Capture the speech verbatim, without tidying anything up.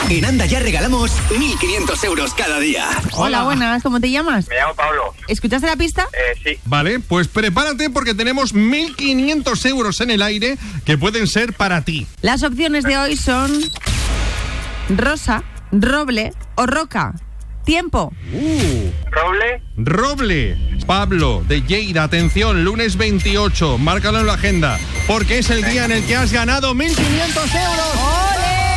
En Anda ya regalamos mil quinientos euros cada día. Hola, buenas, ¿cómo te llamas? Me llamo Pablo. ¿Escuchaste la pista? Eh, sí. Vale, pues prepárate porque tenemos mil quinientos euros en el aire que pueden ser para ti. Las opciones de hoy son rosa, roble o roca. Tiempo. Uh, Roble. Roble. Pablo de Lleida, atención, lunes veintiocho, márcalo en la agenda, porque es el día en el que has ganado mil quinientos euros. ¡Oh!